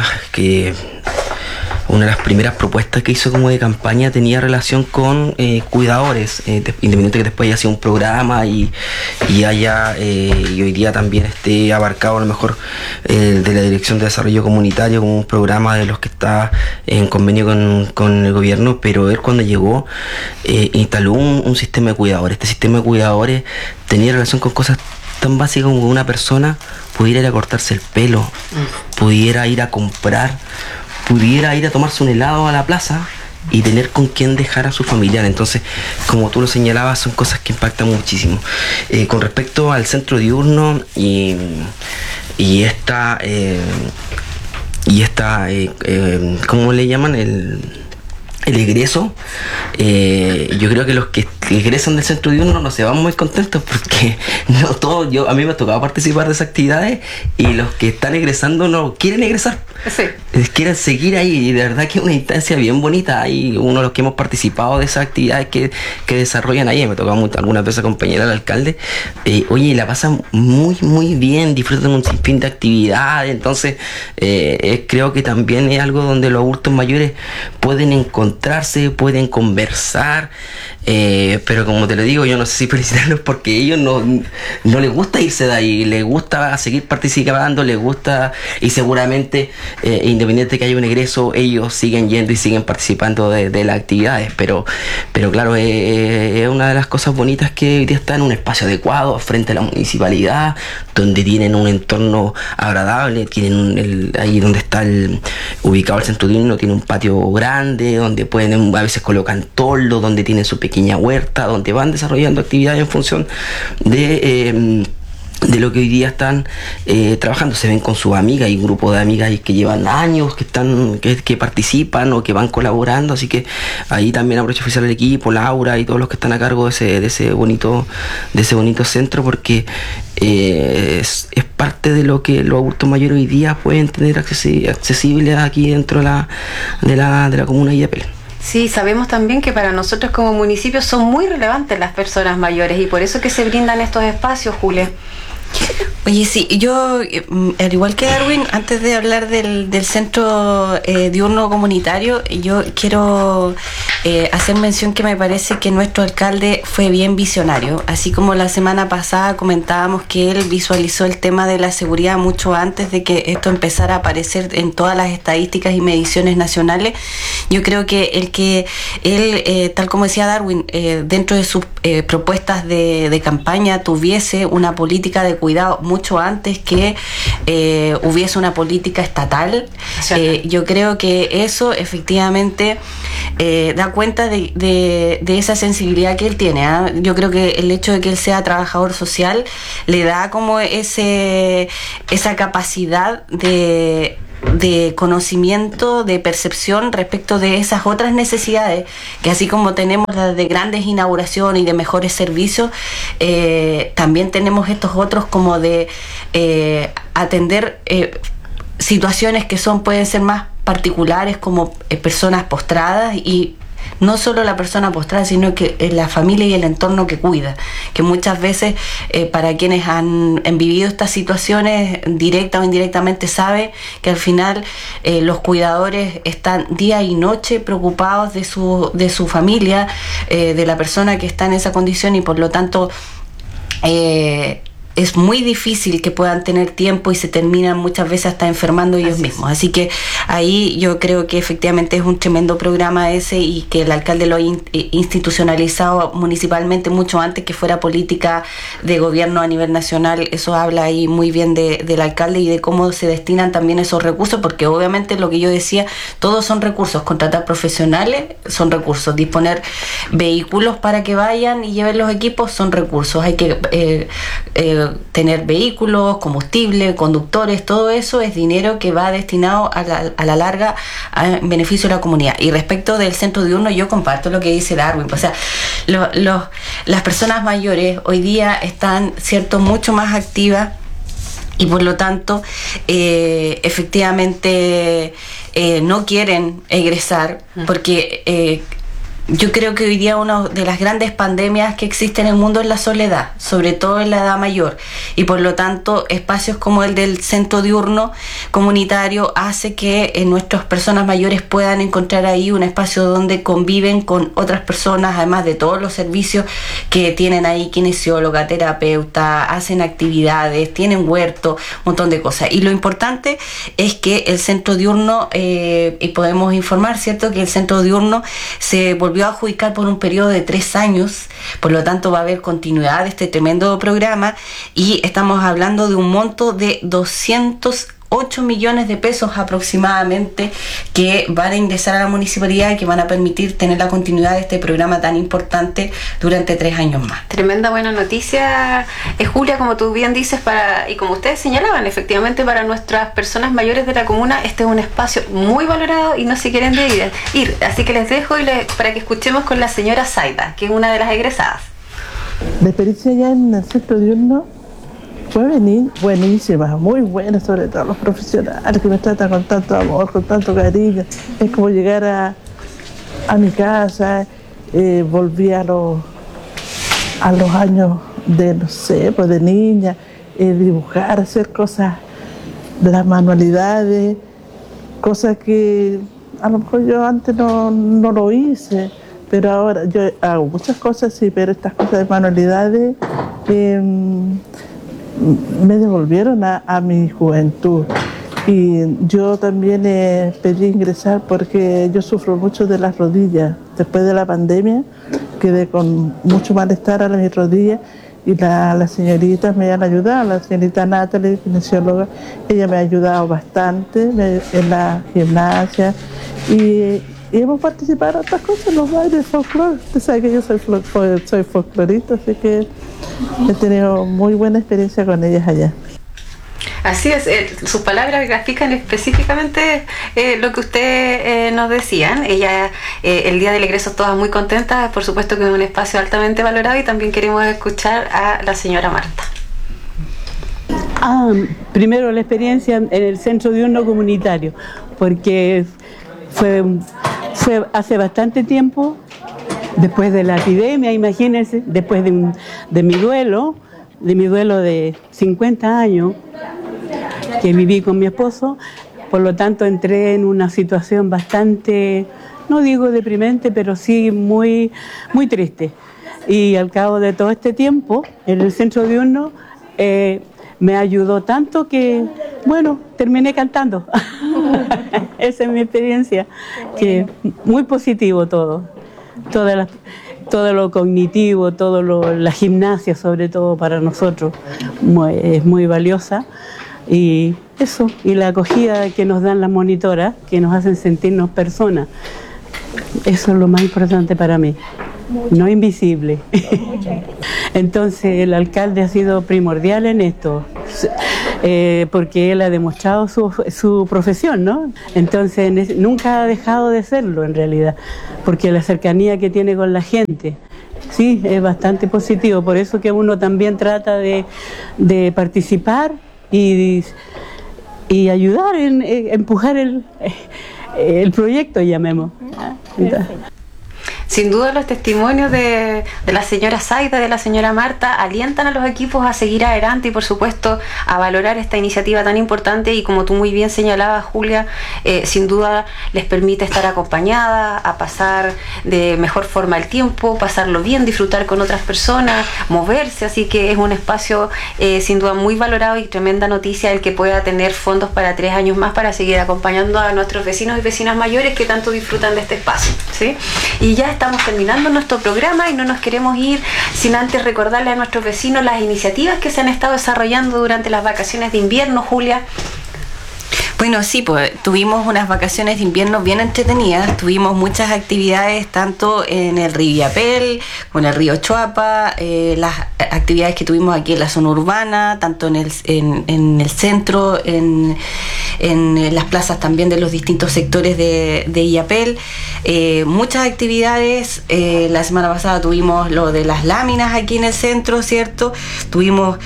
primeras propuestas que hizo como de campaña tenía relación con cuidadores, independiente que después haya sido un programa y hoy día también esté abarcado a lo mejor de la Dirección de Desarrollo Comunitario como un programa de los que está en convenio con el gobierno, pero él cuando llegó instaló un sistema de cuidadores. Este sistema de cuidadores tenía relación con cosas tan básicas como que una persona pudiera ir a cortarse el pelo, pudiera ir a comprar, pudiera ir a tomarse un helado a la plaza y tener con quién dejar a su familiar. Entonces, como tú lo señalabas, son cosas que impactan muchísimo. Con respecto al centro diurno y esta ¿cómo le llaman? El egreso, yo creo que los que egresan del centro diurno no se van muy contentos, porque no todos, a mí me ha tocado participar de esas actividades y los que están egresando no quieren egresar, sí, quieren seguir ahí, y de verdad que es una instancia bien bonita. Hay uno de los que hemos participado de esas actividades que desarrollan ahí, me ha tocado algunas veces acompañar al alcalde, oye, la pasan muy bien, disfrutan un sinfín de actividades. Entonces creo que también es algo donde los adultos mayores pueden encontrarse, pueden conversar, pero como te lo digo, yo no sé si felicitarlos, porque ellos no les gusta irse de ahí, les gusta seguir participando, les gusta, y seguramente independiente de que haya un egreso, ellos siguen yendo y siguen participando de las actividades, pero claro, es una de las cosas bonitas que hoy día está en un espacio adecuado frente a la municipalidad, donde tienen un entorno agradable, tienen ahí donde está ubicado el centro diurno, tiene un patio grande, donde a veces colocan toldo, donde tienen su pequeña huerta, donde van desarrollando actividades en función de lo que hoy día están trabajando. Se ven con sus amigas, hay un grupo de amigas que llevan años que participan o que van colaborando, así que ahí también aprovecho a oficiar al equipo, Laura y todos los que están a cargo de ese bonito centro, porque es parte de lo que los adultos mayores hoy día pueden tener accesible aquí dentro de la comuna de Illapel. Sí, sabemos también que para nosotros como municipio son muy relevantes las personas mayores y por eso que se brindan estos espacios, Julia. Oye, sí, yo, al igual que Darwin, antes de hablar del centro diurno comunitario, yo quiero hacer mención que me parece que nuestro alcalde fue bien visionario. Así como la semana pasada comentábamos que él visualizó el tema de la seguridad mucho antes de que esto empezara a aparecer en todas las estadísticas y mediciones nacionales. Yo creo que él, tal como decía Darwin, dentro de sus propuestas de campaña tuviese una política de cuidado mucho antes que hubiese una política estatal. Yo creo que eso efectivamente da cuenta de esa sensibilidad que él tiene, ¿eh? Yo creo que el hecho de que él sea trabajador social le da como esa capacidad de conocimiento, de percepción respecto de esas otras necesidades, que así como tenemos las de grandes inauguraciones y de mejores servicios, también tenemos estos otros como de atender situaciones que pueden ser más particulares, como personas postradas, y no solo la persona postrada, sino que la familia y el entorno que cuida, que muchas veces para quienes han vivido estas situaciones directa o indirectamente sabe que al final los cuidadores están día y noche preocupados de su familia, de la persona que está en esa condición, y por lo tanto es muy difícil que puedan tener tiempo y se terminan muchas veces hasta enfermando ellos mismos. Así que ahí yo creo que efectivamente es un tremendo programa ese, y que el alcalde lo ha institucionalizado municipalmente mucho antes que fuera política de gobierno a nivel nacional. Eso habla ahí muy bien del alcalde y de cómo se destinan también esos recursos, porque obviamente lo que yo decía, todos son recursos. Contratar profesionales son recursos, disponer vehículos para que vayan y lleven los equipos son recursos. Hay que tener vehículos, combustible, conductores, todo eso es dinero que va destinado a la larga en beneficio de la comunidad. Y respecto del centro diurno, yo comparto lo que dice Darwin. O sea, las personas mayores hoy día están, cierto, mucho más activas, y por lo tanto efectivamente no quieren egresar, porque yo creo que hoy día una de las grandes pandemias que existe en el mundo es la soledad, sobre todo en la edad mayor, y por lo tanto espacios como el del centro diurno comunitario hace que nuestras personas mayores puedan encontrar ahí un espacio donde conviven con otras personas, además de todos los servicios que tienen ahí, kinesióloga, terapeuta, hacen actividades, tienen huerto, un montón de cosas. Y lo importante es que el centro diurno, y podemos informar, ¿cierto?, que el centro diurno se volvió a adjudicar por un periodo de 3 años, por lo tanto va a haber continuidad de este tremendo programa, y estamos hablando de un monto de 208 millones de pesos aproximadamente que van a ingresar a la municipalidad y que van a permitir tener la continuidad de este programa tan importante durante 3 años más. Tremenda buena noticia, Julia, como tú bien dices, y como ustedes señalaban, efectivamente para nuestras personas mayores de la comuna este es un espacio muy valorado y no se quieren de ir. Así que les dejo para que escuchemos con la señora Zaida, que es una de las egresadas. La experiencia ya en el centro diurno fue buenísima, muy buena, sobre todo los profesionales que me tratan con tanto amor, con tanto cariño. Es como llegar a mi casa, volví a los años de, no sé, pues de niña, dibujar, hacer cosas de las manualidades, cosas que a lo mejor yo antes no lo hice, pero ahora yo hago muchas cosas, sí, pero estas cosas de manualidades me devolvieron a mi juventud. Y yo también pedí ingresar porque yo sufro mucho de las rodillas. Después de la pandemia quedé con mucho malestar a mis rodillas, y las señoritas me han ayudado. La señorita Natalie, kinesióloga, ella me ha ayudado bastante en la gimnasia, y hemos participado en otras cosas, en los bailes folclore. Usted sabe que yo soy folclorista, así que he tenido muy buena experiencia con ellas allá. Así es, sus palabras grafican específicamente lo que usted nos decían. Ella, el día del egreso, todas muy contentas, por supuesto que es un espacio altamente valorado, y también queremos escuchar a la señora Marta. Primero la experiencia en el centro diurno comunitario, porque Fue hace bastante tiempo, después de la epidemia, imagínense, después de mi duelo de 50 años que viví con mi esposo. Por lo tanto, entré en una situación bastante, no digo deprimente, pero sí muy, muy triste. Y al cabo de todo este tiempo, en el centro diurno, me ayudó tanto que, bueno, terminé cantando. Esa es mi experiencia, que muy positivo todo lo cognitivo, la gimnasia sobre todo para nosotros es muy valiosa. Y eso, y la acogida que nos dan las monitoras, que nos hacen sentirnos personas, eso es lo más importante para mí, no invisible. Entonces el alcalde ha sido primordial en esto, porque él ha demostrado su profesión, ¿no? Entonces nunca ha dejado de serlo en realidad, porque la cercanía que tiene con la gente, sí, es bastante positivo. Por eso que uno también trata de participar y ayudar en empujar el proyecto, llamemos. Sin duda los testimonios de la señora Zaida, de la señora Marta, alientan a los equipos a seguir adelante y por supuesto a valorar esta iniciativa tan importante, y como tú muy bien señalabas, Julia, sin duda les permite estar acompañada, a pasar de mejor forma el tiempo, pasarlo bien, disfrutar con otras personas, moverse, así que es un espacio sin duda muy valorado, y tremenda noticia el que pueda tener fondos para 3 años más para seguir acompañando a nuestros vecinos y vecinas mayores que tanto disfrutan de este espacio, ¿sí? Y ya estamos terminando nuestro programa y no nos queremos ir sin antes recordarle a nuestros vecinos las iniciativas que se han estado desarrollando durante las vacaciones de invierno, Julia. Bueno, sí, pues tuvimos unas vacaciones de invierno bien entretenidas, tuvimos muchas actividades tanto en el río Illapel, como en el río Choapa, las actividades que tuvimos aquí en la zona urbana, tanto en el centro, en las plazas también de los distintos sectores de Illapel, muchas actividades. La semana pasada tuvimos lo de las láminas aquí en el centro, ¿cierto? Tuvimos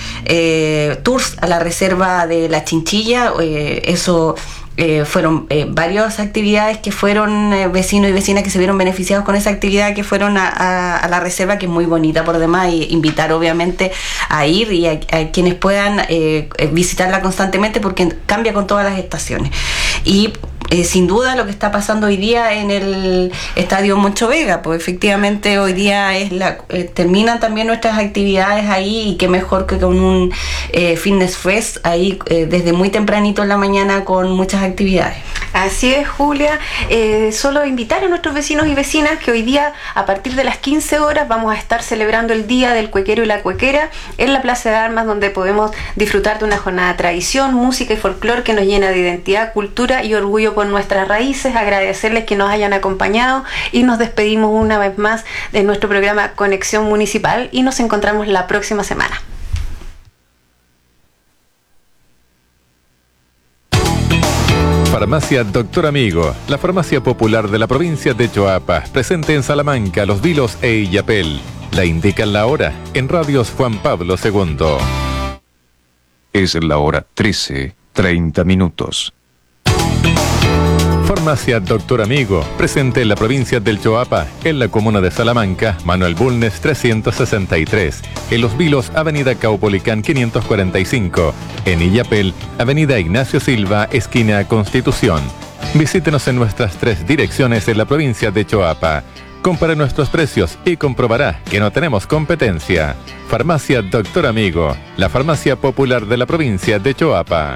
tours a la reserva de la Chinchilla, eso fueron varias actividades que fueron vecinos y vecinas que se vieron beneficiados con esa actividad, que fueron a la reserva, que es muy bonita por demás, y invitar obviamente a ir y a quienes puedan visitarla constantemente, porque cambia con todas las estaciones. Y sin duda lo que está pasando hoy día en el Estadio Moncho Vega, pues efectivamente hoy día terminan también nuestras actividades ahí, y qué mejor que con un Fitness Fest ahí desde muy tempranito en la mañana con muchas actividades. Así es, Julia. Solo invitar a nuestros vecinos y vecinas que hoy día a partir de las 15 horas vamos a estar celebrando el Día del Cuequero y la Cuequera en la Plaza de Armas, donde podemos disfrutar de una jornada de tradición, música y folclore que nos llena de identidad, cultura y orgullo por nuestras raíces. Agradecerles que nos hayan acompañado y nos despedimos una vez más de nuestro programa Conexión Municipal, y nos encontramos la próxima semana. Farmacia Doctor Amigo, la farmacia popular de la provincia de Choapa, presente en Salamanca, Los Vilos e Illapel. La indican la hora en Radios Juan Pablo II. Es la hora 13:30. Farmacia Doctor Amigo, presente en la provincia del Choapa, en la comuna de Salamanca, Manuel Bulnes 363, en Los Vilos, Avenida Caupolicán 545, en Illapel, Avenida Ignacio Silva, esquina Constitución. Visítenos en nuestras 3 direcciones en la provincia de Choapa. Compare nuestros precios y comprobará que no tenemos competencia. Farmacia Doctor Amigo, la farmacia popular de la provincia de Choapa.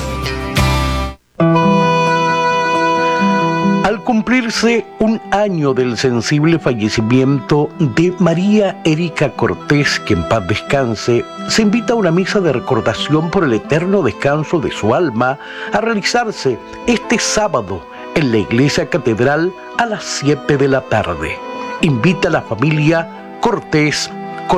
Al cumplirse un año del sensible fallecimiento de María Erika Cortés, que en paz descanse, se invita a una misa de recordación por el eterno descanso de su alma a realizarse este sábado en la Iglesia Catedral a las 7 de la tarde. Invita a la familia Cortés.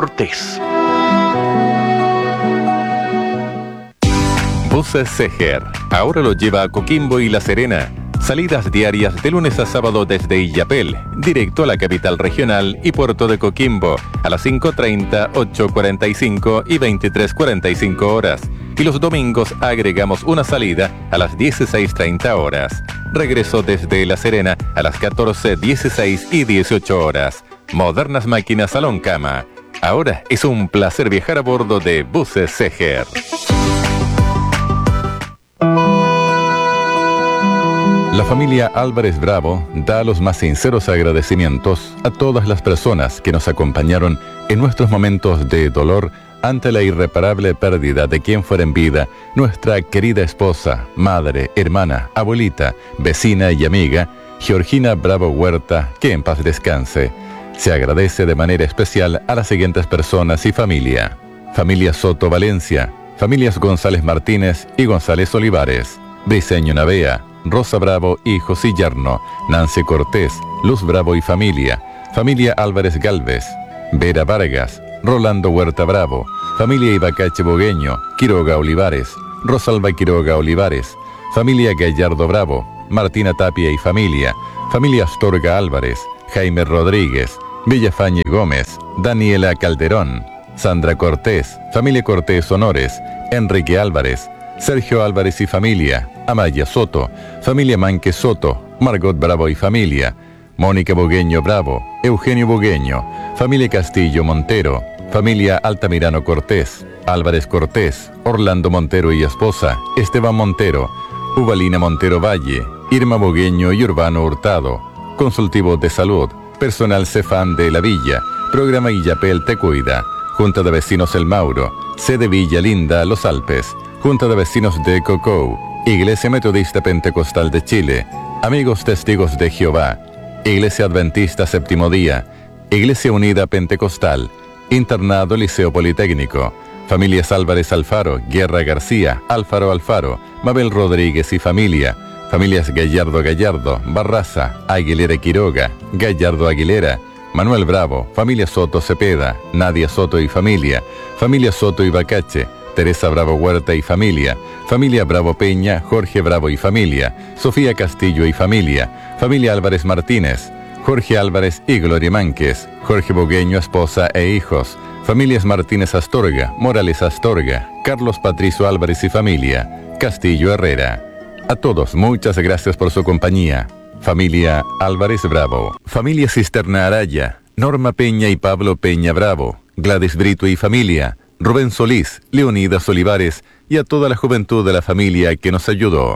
Buses Seger, ahora lo lleva a Coquimbo y La Serena. Salidas diarias de lunes a sábado desde Illapel, directo a la capital regional y puerto de Coquimbo, a las 5:30, 8:45 y 23:45 horas. y los domingos agregamos una salida a las 16:30 horas. Regreso desde La Serena a las 14, 16 y 18 horas. Modernas máquinas salón cama. Ahora es un placer viajar a bordo de Buses Seger. La familia Álvarez Bravo da los más sinceros agradecimientos a todas las personas que nos acompañaron en nuestros momentos de dolor ante la irreparable pérdida de quien fuera en vida nuestra querida esposa, madre, hermana, abuelita, vecina y amiga, Georgina Bravo Huerta, que en paz descanse. Se agradece de manera especial a las siguientes personas y familia. Familia Soto Valencia, familias González Martínez y González Olivares, Briceño Navea, Rosa Bravo, hijos y yerno, Nancy Cortés, Luz Bravo y familia, familia Álvarez Galvez, Vera Vargas, Rolando Huerta Bravo, familia Ibacache Bogueño, Quiroga Olivares, Rosalba Quiroga Olivares, familia Gallardo Bravo, Martina Tapia y familia, familia Astorga Álvarez, Jaime Rodríguez, Villafañe Gómez, Daniela Calderón, Sandra Cortés, familia Cortés Honores, Enrique Álvarez, Sergio Álvarez y familia, Amaya Soto, familia Manque Soto, Margot Bravo y familia, Mónica Bogueño Bravo, Eugenio Bogueño, familia Castillo Montero, familia Altamirano Cortés, Álvarez Cortés, Orlando Montero y esposa, Esteban Montero, Ubalina Montero Valle, Irma Bogueño y Urbano Hurtado, Consultivo de Salud, personal Cefam de la Villa, programa Illapel Te Cuida, Junta de Vecinos El Mauro, sede Villa Linda, Los Alpes, Junta de Vecinos de Cocou, Iglesia Metodista Pentecostal de Chile, Amigos Testigos de Jehová, Iglesia Adventista Séptimo Día, Iglesia Unida Pentecostal, Internado Liceo Politécnico, familias Álvarez Alfaro, Guerra García, Alfaro Alfaro, Mabel Rodríguez y familia, familias Gallardo Gallardo, Barraza, Aguilera Quiroga, Gallardo Aguilera, Manuel Bravo, familia Soto Cepeda, Nadia Soto y familia, familia Soto y Bacache, Teresa Bravo Huerta y familia, familia Bravo Peña, Jorge Bravo y familia, Sofía Castillo y familia, familia Álvarez Martínez, Jorge Álvarez y Gloria Mánquez, Jorge Bogueño, esposa e hijos, familias Martínez Astorga, Morales Astorga, Carlos Patricio Álvarez y familia, Castillo Herrera. A todos, muchas gracias por su compañía. Familia Álvarez Bravo, familia Cisterna Araya, Norma Peña y Pablo Peña Bravo, Gladys Brito y familia, Rubén Solís, Leonidas Olivares y a toda la juventud de la familia que nos ayudó.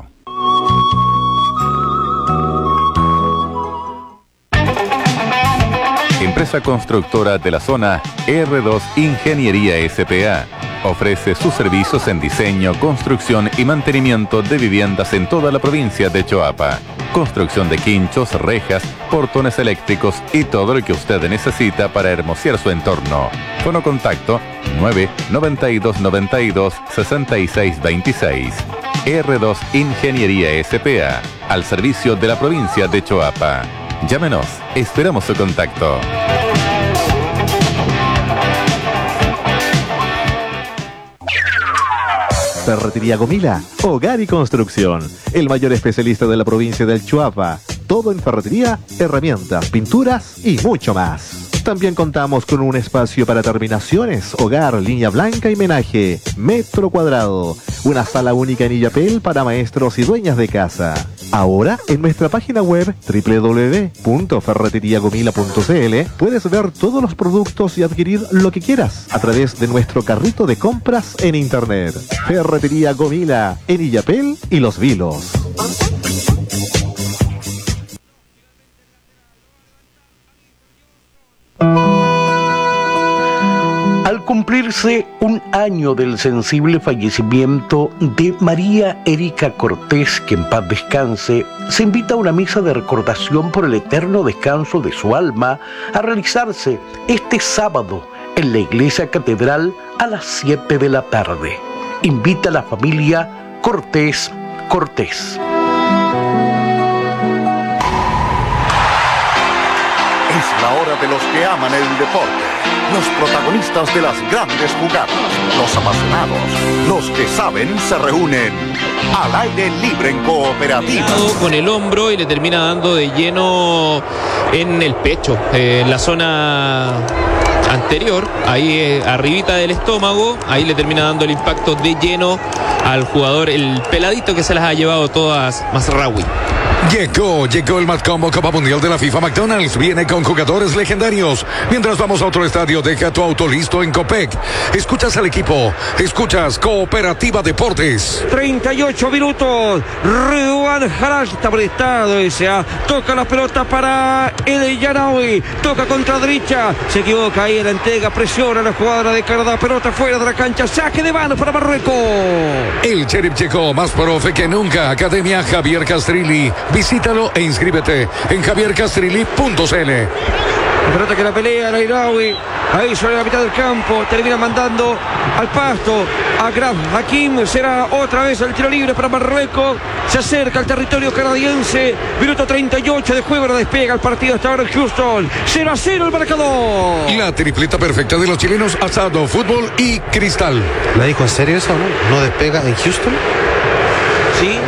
Empresa constructora de la zona R2 Ingeniería S.p.A. ofrece sus servicios en diseño, construcción y mantenimiento de viviendas en toda la provincia de Choapa. Construcción de quinchos, rejas, portones eléctricos y todo lo que usted necesita para hermosear su entorno. Fono contacto 99292 6626. R2 Ingeniería S.p.A. al servicio de la provincia de Choapa. Llámenos, esperamos su contacto. Ferretería Gomila, hogar y construcción. El mayor especialista de la provincia del Choapa. Todo en ferretería, herramientas, pinturas y mucho más. También contamos con un espacio para terminaciones, hogar, línea blanca y menaje, metro cuadrado. Una sala única en Illapel para maestros y dueñas de casa. Ahora, en nuestra página web www.ferreteriagomila.cl puedes ver todos los productos y adquirir lo que quieras a través de nuestro carrito de compras en internet. Ferretería Gomila, en Illapel y Los Vilos. Al cumplirse un año del sensible fallecimiento de María Erika Cortés, que en paz descanse, se invita a una misa de recordación por el eterno descanso de su alma a realizarse este sábado en la Iglesia Catedral a las 7 de la tarde. Invita a la familia Cortés. Es la hora de los que aman el deporte, los protagonistas de las grandes jugadas, los apasionados, los que saben se reúnen al aire libre en Cooperativa. Con el hombro y le termina dando de lleno en el pecho, en la zona anterior, ahí arribita del estómago, ahí le termina dando el impacto de lleno al jugador, el peladito que se las ha llevado todas, Mazraoui. Llegó el Matcombo Copa Mundial de la FIFA. McDonald's viene con jugadores legendarios. Mientras vamos a otro estadio, deja tu auto listo en Copec. Escuchas al equipo, escuchas Cooperativa Deportes. 38 minutos. Ridwan Haraj está prestado. Toca la pelota para El Yanawi. Toca contra derecha. Se equivoca ahí en la entrega. Presiona la jugadora de Canadá. Pelota fuera de la cancha. Saque de mano para Marruecos. El Sheriff llegó más profe que nunca. Academia Javier Castrilli. Visítalo e inscríbete en javiercastrilli.cl. La pelota que la pelea el Iraoui. Ahí sobre la mitad del campo. Termina mandando al pasto a Graf Hakim. Será otra vez el tiro libre para Marruecos. Se acerca al territorio canadiense. Minuto 38 de juego. No despega el partido hasta ahora en Houston. 0-0 el marcador. La tripleta perfecta de los chilenos: asado, fútbol y cristal. ¿La dijo en serio eso o no? ¿No despega en Houston? Sí.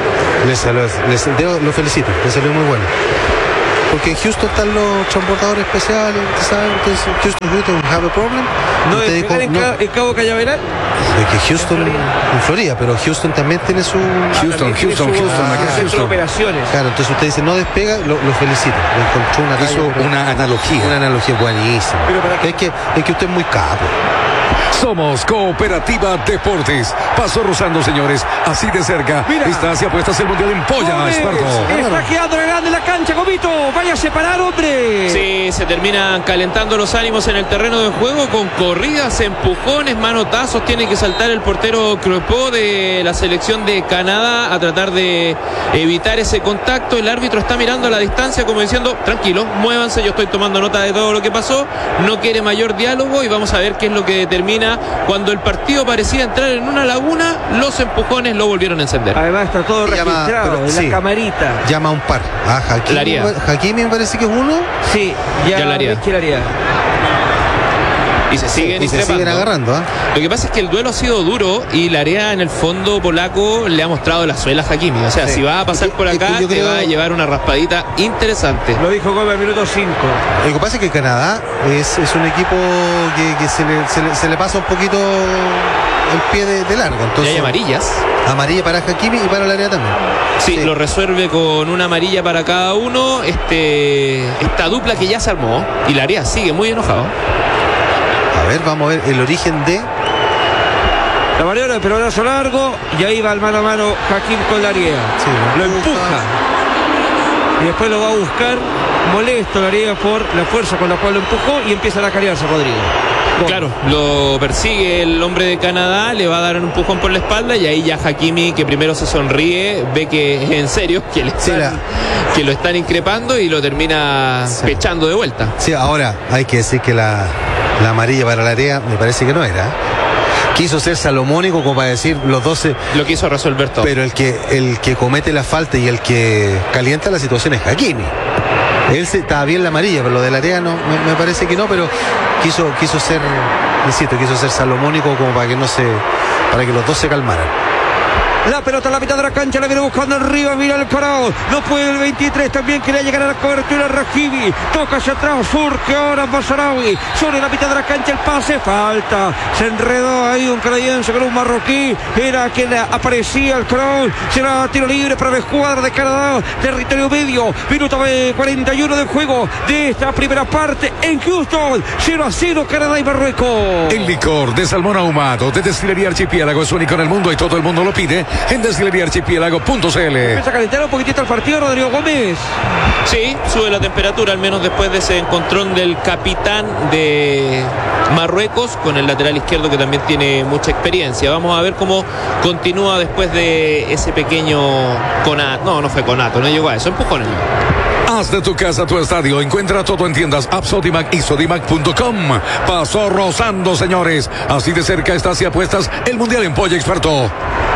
Lo felicito, le salió muy bueno. Porque en Houston están los transportadores especiales, ¿sabes? Entonces, Houston have a problem. ¿No despegar en Cabo Cañaveral? De que Houston, en Florida, pero Houston también tiene su... Houston, centro de operaciones. Claro, entonces usted dice, no despega, lo felicito. Le encontró una analogía. Una analogía buenísima. Es que usted es muy capo. Somos Cooperativa Deportes. Paso rozando, señores, así de cerca. Mira. Está hacia apuestas el Mundial en Polla, Esparto. Está quedando grande la cancha, Gomito. Vaya a separar, hombre. Sí, se terminan calentando los ánimos en el terreno de juego con corridas, empujones, manotazos. Tiene que saltar el portero Crepeau de la selección de Canadá a tratar de evitar ese contacto. El árbitro está mirando a la distancia como diciendo, tranquilo, muévanse, yo estoy tomando nota de todo lo que pasó. No quiere mayor diálogo y vamos a ver qué es lo que determina. Cuando el partido parecía entrar en una laguna, los empujones lo volvieron a encender. Además está todo registrado en la camarita. Llama a un par. Hakimi me parece que es uno. Sí, ya la haría. Y se siguen agarrando. Lo que pasa es que el duelo ha sido duro y la área en el fondo polaco le ha mostrado la suela a Hakimi. O sea, si va a pasar por acá, te va a llevar una raspadita interesante. Lo dijo Gómez al minuto 5. Lo que pasa es que Canadá es un equipo que se le pasa un poquito el pie de largo. Entonces, y hay amarillas. Amarilla para Hakimi y para la área también. Sí, lo resuelve con una amarilla para cada uno. Esta dupla que ya se armó y la área sigue muy enojado. A ver, vamos a ver el origen de la maniobra de pelotazo largo y ahí va el mano a mano Hakim con Lariega. Sí, lo empuja y después lo va a buscar molesto Lariega por la fuerza con la cual lo empujó y empieza a cariarse Rodrigo. Claro, lo persigue el hombre de Canadá, le va a dar un empujón por la espalda y ahí ya Hakimi, que primero se sonríe, ve que es en serio, que lo están increpando y lo termina pechando de vuelta. Sí, ahora hay que decir que la amarilla para la área me parece que no era. Quiso ser salomónico como para decir los 12. Lo quiso resolver todo. Pero el que comete la falta y el que calienta la situación es Hakimi. Él estaba bien la amarilla, pero lo de la área no, me parece que no, pero quiso ser, quiso ser salomónico como para que los dos se calmaran. La pelota a la mitad de la cancha, la viene buscando arriba, mira el parado. No puede el 23, también quería llegar a la cobertura Hakimi. Toca hacia atrás, surge ahora Mazraoui. Sobre la mitad de la cancha el pase, falta. Se enredó ahí un canadiense con un marroquí. Era quien aparecía el cross. Será tiro libre para la escuadra de Canadá. Territorio medio, minuto 41 del juego de esta primera parte en Houston. 0-0 Canadá y Marruecos. El licor de salmón ahumado de Destilería Archipiélago es único en el mundo y todo el mundo lo pide en destileriaarchipiélago.cl. Empieza a calentar un poquitito el partido Rodrigo Gómez. Sí, sube la temperatura, al menos después de ese encontrón del capitán de Marruecos con el lateral izquierdo que también tiene mucha experiencia. Vamos a ver cómo continúa después de ese pequeño conato. No fue conato, no llegó a eso, empujones. Haz de tu casa tu estadio. Encuentra todo en tiendas App Sodimac y Sodimac.com. Pasó rozando, señores. Así de cerca está, si apuestas, el Mundial en Polla, Experto.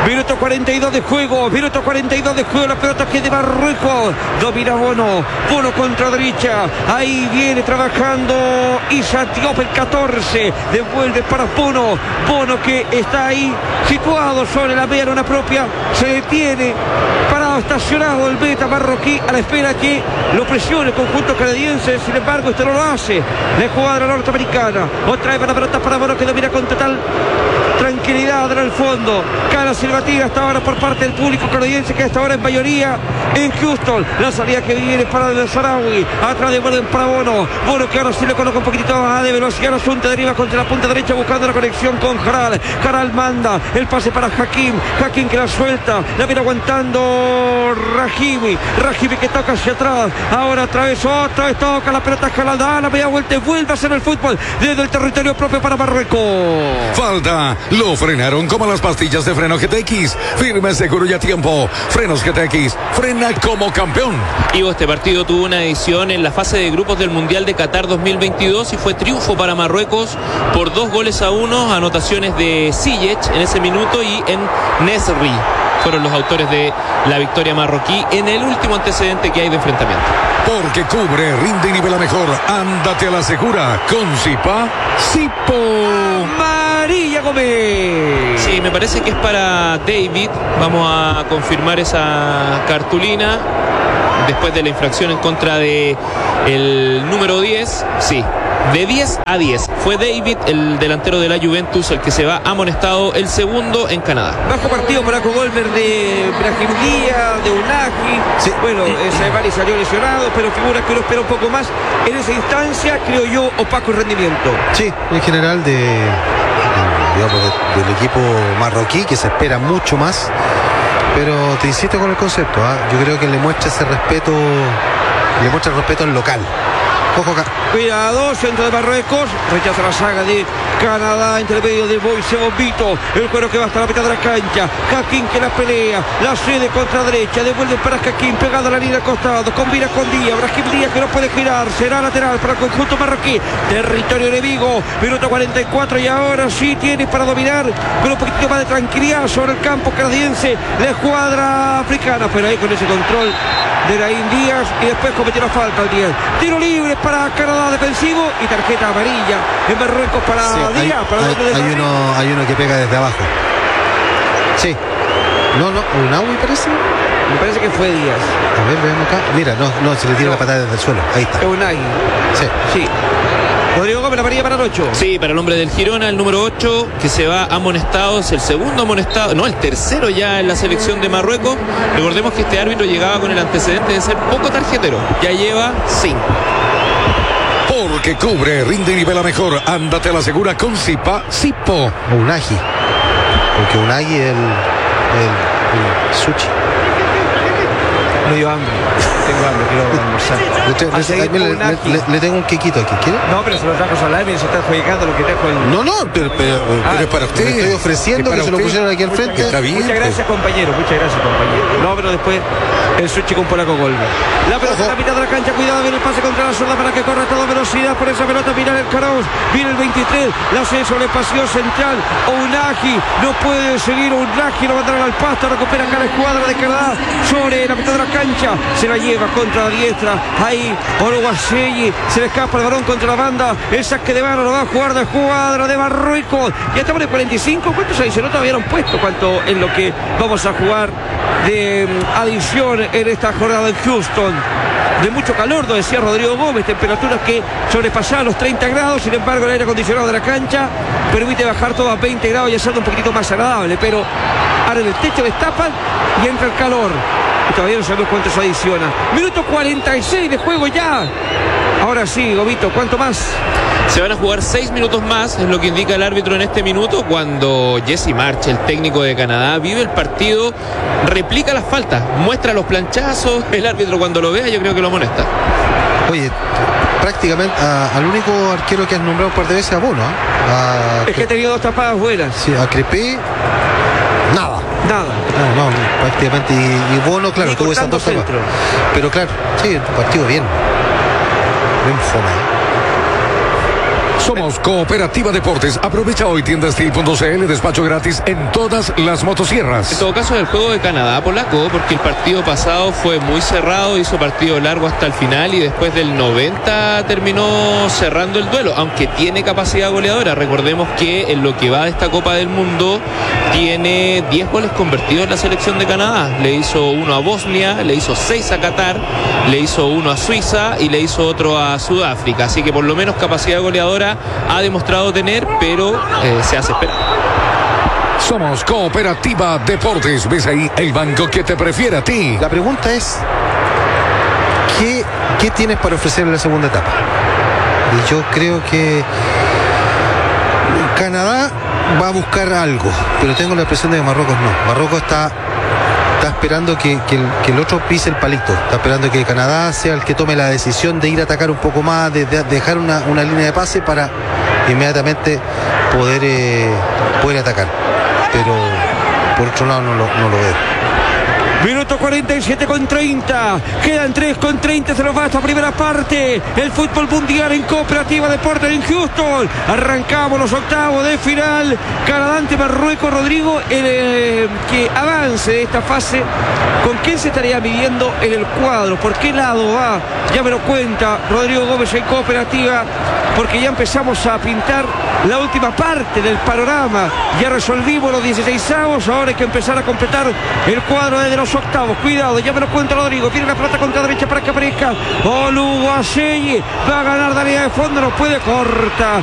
Minuto 42 de juego, la pelota que de Marruecos, domina Bono contra derecha, ahí viene trabajando Issa Diop, el 14, devuelve para Bono que está ahí situado sobre la media luna propia, se detiene, parado, estacionado el beta marroquí a la espera que lo presione el conjunto canadiense, sin embargo esto no lo hace la escuadra norteamericana. Otra vez la pelota para Bono que domina con total tranquilidad en el fondo, cara silbativa hasta ahora por parte del público canadiense, que hasta ahora en mayoría en Houston. La salida que viene para el Saharaui, atrás devuelven para Bono que ahora sí le coloca un poquitito de velocidad, asunto deriva contra la punta derecha buscando la conexión con Jaral manda el pase para Hakim que la suelta, la viene aguantando Rahimi que toca hacia atrás, ahora otra vez toca la pelota Jalal, da la media vuelta y vuelve a hacer el fútbol desde el territorio propio para Marruecos. Falta, lo frenaron como las pastillas de freno GTX, firme, seguro y a tiempo. Frenos GTX, frena como campeón. Ivo, este partido tuvo una edición en la fase de grupos del Mundial de Qatar 2022 y fue triunfo para Marruecos por 2-1, anotaciones de Ziyech en ese minuto y en Nesri. Fueron los autores de la victoria marroquí en el último antecedente que hay de enfrentamiento. Porque cubre, rinde y nivela mejor. Ándate a la segura con Sipo. María Gómez. Sí, me parece que es para David. Vamos a confirmar esa cartulina después de la infracción en contra de el número 10. Sí, de 10 a 10. Fue David, el delantero de la Juventus, el que se va amonestado, el segundo en Canadá. Bajo partido para Golmer de Brahim Díaz, de Unagi. Sí. Bueno, Saibari salió lesionado, pero figura que uno espera un poco más. En esa instancia, creo yo, opaco el rendimiento. Sí, en general del equipo marroquí, que se espera mucho más. Pero te insisto con el concepto, yo creo que le muestra ese respeto, le muestra el respeto al local. Ojo acá. Cuidado, centro de Marruecos, rechaza la saga de Canadá, entre medio de Moise Bombito, el cuero que va hasta la mitad de la cancha, Hakim que la pelea, la cede contra derecha, devuelve para Hakim, pegado a la línea al costado, combina con Díaz, Brahim Díaz que no puede girar, será lateral para el conjunto marroquí, territorio enemigo, minuto 44 y ahora sí tiene para dominar con un poquito más de tranquilidad sobre el campo canadiense, la escuadra africana, pero ahí con ese control de Brahim Díaz y después cometió la falta al 10. Tiro libre para Canadá defensivo y tarjeta amarilla en Marruecos para Díaz. Hay uno que pega desde abajo. Sí. No, Unawi parece. Me parece que fue Díaz. A ver, veamos acá. Mira, no, se le tira la patada desde el suelo. Ahí está. Unai. Sí. Rodrigo Gómez, la amarilla para el 8. Sí, para el hombre del Girona, el número 8, que se va amonestado, es el segundo amonestado, no, el tercero ya en la selección de Marruecos. Recordemos que este árbitro llegaba con el antecedente de ser poco tarjetero, ya lleva 5. Porque cubre, rinde y nivela mejor. Ándate a la segura con Sipo. Unagi. Porque Unagi el sushi. Me dio hambre. Tengo hambre, quiero almorzar. Le tengo un quequito aquí, ¿quiere? No, pero se lo trajo Solari y se está jugando lo que trajo el... No, pero es para usted. Le estoy ofreciendo que se lo pusieron aquí al frente. Está bien. Muchas gracias, compañero. No, pero después el sushi con Polaco Golver. La pelota en la mitad de la cancha, cuidado, viene el pase contra la zurda para que corra a toda velocidad por esa pelota. Mira el Carauz, viene el 23, la hace sobre el pasillo central. Unagi, no puede seguir Unagi, lo mandaron al pasto, recupera acá la escuadra de Canadá sobre la mitad de la cancha, se la lleva contra la diestra, ahí Oluwaseyi, se le escapa el balón contra la banda, el saque de mano lo va a jugar la escuadra de Marruecos. Ya estamos en 45, ¿cuántos adicionales todavía no han puesto? ¿Cuánto en lo que vamos a jugar de adición en esta jornada en Houston? De mucho calor, lo decía Rodrigo Gómez, temperaturas que sobrepasaban los 30 grados, sin embargo el aire acondicionado de la cancha permite bajar todo a 20 grados y hacerlo un poquito más agradable, pero ahora en el techo destapan y entra el calor y todavía no sabemos cuánto se adiciona. Minuto 46 de juego ya. Ahora sí, Gomito, ¿cuánto más? Se van a jugar 6 minutos más, es lo que indica el árbitro en este minuto, cuando Jesse March, el técnico de Canadá, vive el partido, replica las faltas, muestra los planchazos, el árbitro cuando lo vea yo creo que lo amonesta. Oye, prácticamente al único arquero que has nombrado un par de veces a Bono. Es que ha tenido 2 tapadas buenas. Sí, a Crepé, nada. No, prácticamente. Y Bono, claro, tuvo esas 2 tapadas. Pero claro, sí, el partido bien fome. Somos Cooperativa Deportes. Aprovecha hoy tiendastil.cl, despacho gratis en todas las motosierras. En todo caso, el juego de Canadá, polaco, porque el partido pasado fue muy cerrado, hizo partido largo hasta el final y después del 90 terminó cerrando el duelo, aunque tiene capacidad goleadora. Recordemos que en lo que va de esta Copa del Mundo tiene 10 goles convertidos en la selección de Canadá. Le hizo uno a Bosnia, le hizo 6 a Qatar, le hizo uno a Suiza y le hizo otro a Sudáfrica. Así que por lo menos capacidad goleadora ha demostrado tener, pero se hace esperar. Somos Cooperativa Deportes. ¿Ves ahí el banco que te prefiere a ti? La pregunta es, ¿qué tienes para ofrecer en la segunda etapa? Y yo creo que Canadá va a buscar algo, pero tengo la impresión de que Marruecos no. Marruecos está esperando que el otro pise el palito. Está esperando que Canadá sea el que tome la decisión de ir a atacar un poco más, de dejar una línea de pase para inmediatamente poder atacar. Pero por otro lado no lo veo. Minuto 47 con 30. Quedan 3 con 30. Se nos va esta primera parte. El fútbol mundial en Cooperativa Deportes en Houston. Arrancamos los octavos de final. Canadá ante Marruecos. Rodrigo, el que avance de esta fase, ¿con quién se estaría midiendo en el cuadro? ¿Por qué lado va? Ya me lo cuenta Rodrigo Gómez en Cooperativa, porque ya empezamos a pintar la última parte del panorama. Ya resolvimos los 16avos. Ahora hay que empezar a completar el cuadro de los octavos. Cuidado, ya me lo cuenta Rodrigo. Viene la pelota contra derecha para que aparezca Oluwaseyi. Va a ganar de línea de fondo, no puede, corta.